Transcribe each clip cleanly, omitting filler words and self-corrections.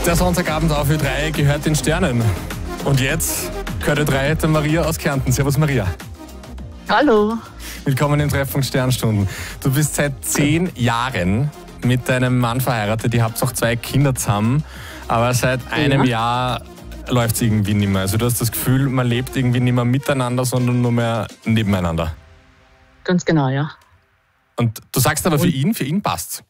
Der Sonntagabend auf Ö3 gehört den Sternen. Und jetzt gehört Ö3 der Maria aus Kärnten. Servus Maria. Hallo. Willkommen im Treffpunkt Sternstunden. Du bist seit 10 Jahren mit deinem Mann verheiratet. Ihr habt auch 2 Kinder zusammen. Aber seit einem Jahr läuft es irgendwie nicht mehr. Also du hast das Gefühl, man lebt irgendwie nicht mehr miteinander, sondern nur mehr nebeneinander. Ganz genau, ja. Und du sagst aber für ihn passt's.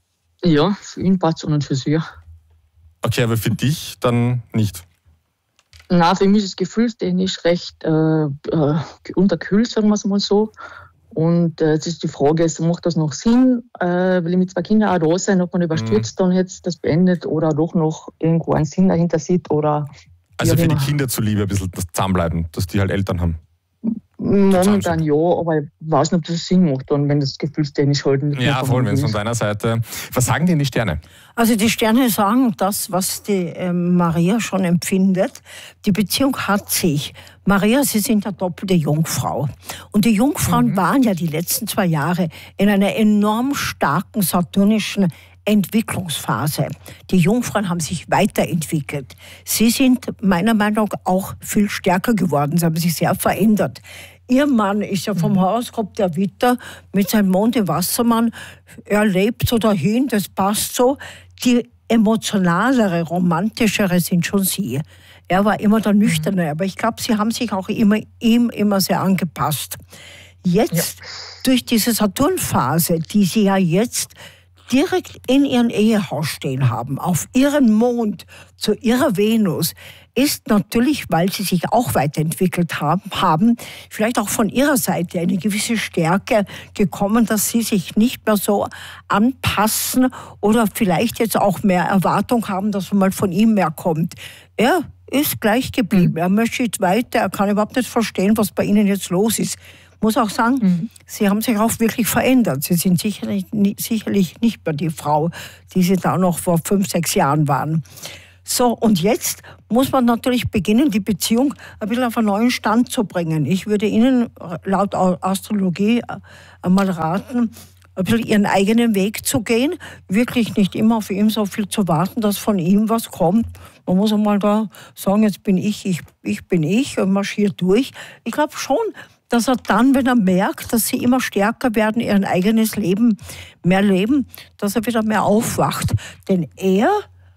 Ja, für ihn passt es und für sie. Okay, aber für dich dann nicht. Na, für mich ist es gefühlstechnisch recht unterkühlt, sagen wir es mal so. Und jetzt ist die Frage, macht das noch Sinn? Will ich mit 2 Kindern auch da sein, ob man überstürzt dann jetzt das beendet oder doch noch irgendwo einen Sinn dahinter sieht? Oder also für die Kinder zuliebe ein bisschen das Zusammenbleiben, dass die halt Eltern haben. Momentan ja, aber ich weiß nicht, ob das Sinn macht, dann, wenn das gefühlstechnisch halt nicht ja, voll, wenn es von deiner Seite. Was sagen denn die Sterne? Also die Sterne sagen das, was die Maria schon empfindet. Die Beziehung hat sich. Maria, Sie sind eine doppelte Jungfrau. Und die Jungfrauen waren ja die letzten 2 Jahre in einer enorm starken saturnischen Entwicklungsphase. Die Jungfrauen haben sich weiterentwickelt. Sie sind meiner Meinung nach auch viel stärker geworden. Sie haben sich sehr verändert. Ihr Mann ist ja vom Horoskop der Widder mit seinem Mond im Wassermann. Er lebt so dahin, das passt so. Die emotionalere, romantischere sind schon Sie. Er war immer der Nüchterne, aber ich glaube, Sie haben sich auch ihm immer sehr angepasst. Jetzt, durch diese Saturnphase, die Sie ja jetzt direkt in Ihrem Ehehaus stehen haben, auf Ihren Mond, zu Ihrer Venus, ist natürlich, weil Sie sich auch weiterentwickelt haben, vielleicht auch von Ihrer Seite eine gewisse Stärke gekommen, dass Sie sich nicht mehr so anpassen oder vielleicht jetzt auch mehr Erwartung haben, dass mal von ihm mehr kommt. Er ist gleich geblieben. Er möchte jetzt weiter. Er kann überhaupt nicht verstehen, was bei Ihnen jetzt los ist. Ich muss auch sagen, Sie haben sich auch wirklich verändert. Sie sind sicherlich nicht mehr die Frau, die Sie da noch vor 5, 6 Jahren waren. So, und jetzt muss man natürlich beginnen, die Beziehung ein bisschen auf einen neuen Stand zu bringen. Ich würde Ihnen laut Astrologie einmal raten, ein bisschen Ihren eigenen Weg zu gehen. Wirklich nicht immer auf ihm so viel zu warten, dass von ihm was kommt. Man muss einmal da sagen, jetzt bin ich bin ich und marschiert durch. Ich glaube schon, dass er dann, wenn er merkt, dass sie immer stärker werden, ihr eigenes Leben mehr leben, dass er wieder mehr aufwacht. Denn er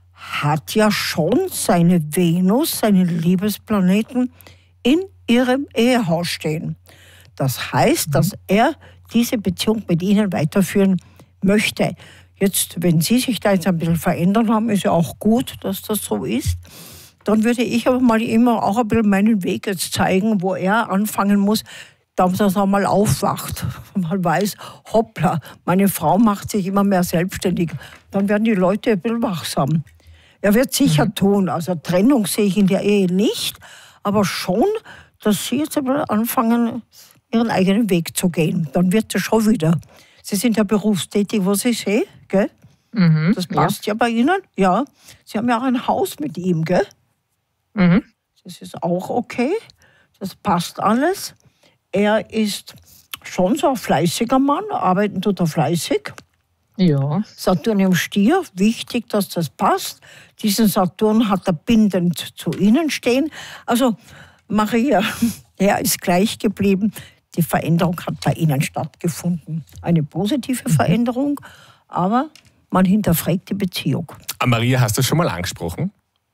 hat ja schon seine Venus, seinen Liebesplaneten in ihrem Ehehaus stehen. Das heißt, dass er diese Beziehung mit Ihnen weiterführen möchte. Jetzt, wenn Sie sich da jetzt ein bisschen verändern haben, ist ja auch gut, dass das so ist. Dann würde ich aber mal immer auch ein bisschen meinen Weg jetzt zeigen, wo er anfangen muss, dass er mal aufwacht. Man weiß, hoppla, meine Frau macht sich immer mehr selbstständig. Dann werden die Leute ein bisschen wachsam. Er wird sicher tun, also Trennung sehe ich in der Ehe nicht, aber schon, dass Sie jetzt ein bisschen anfangen, Ihren eigenen Weg zu gehen. Dann wird es schon wieder. Sie sind ja berufstätig, was ich sehe, gell? Das passt ja bei Ihnen, ja. Sie haben ja auch ein Haus mit ihm, gell? Das ist auch okay. Das passt alles. Er ist schon so ein fleißiger Mann, arbeiten tut er fleißig. Ja. Saturn im Stier, wichtig, dass das passt. Diesen Saturn hat er bindend zu Ihnen stehen. Also Maria, er ist gleich geblieben. Die Veränderung hat bei Ihnen stattgefunden. Eine positive Veränderung, aber man hinterfragt die Beziehung. Maria, hast du das schon mal angesprochen?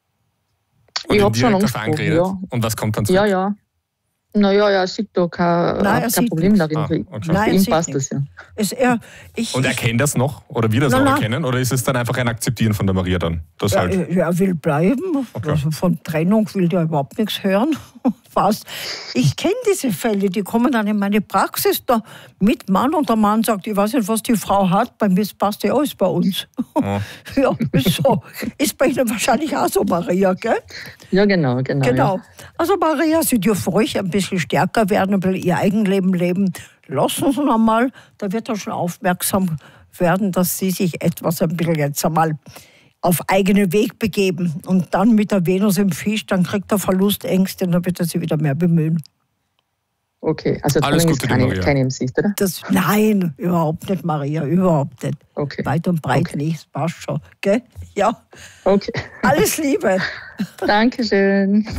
Ich habe schon angesprochen, ja. Und was kommt dann zurück? Ja. Naja, er sieht da kein Problem darin. Okay. Für ihn passt das ja. Und erkennt das noch? Oder will das auch erkennen? Oder ist es dann einfach ein Akzeptieren von der Maria dann? Er will bleiben. Okay. Also von Trennung will der überhaupt nichts hören. Fast. Ich kenne diese Fälle, die kommen dann in meine Praxis da mit Mann und der Mann sagt, ich weiß nicht, was die Frau hat, bei mir passt ja alles bei uns. Ja, ist so. Ist bei Ihnen wahrscheinlich auch so, Maria, gell? Ja, genau. Ja. Also Maria, Sie dürfen ruhig ein bisschen stärker werden, ein bisschen Ihr Eigenleben leben. Lassen Sie noch mal, da wird er schon aufmerksam werden, dass Sie sich etwas ein bisschen jetzt einmal auf eigenen Weg begeben. Und dann mit der Venus im Fisch, dann kriegt er Verlustängste und dann wird er sich wieder mehr bemühen. Okay, also Alles Trennung Gute, ist Maria. keine im Sicht, oder? Nein, überhaupt nicht, Maria, überhaupt nicht. Okay. Weit und breit nicht, das passt schon. Gell? Ja, Okay. alles Liebe. Dankeschön.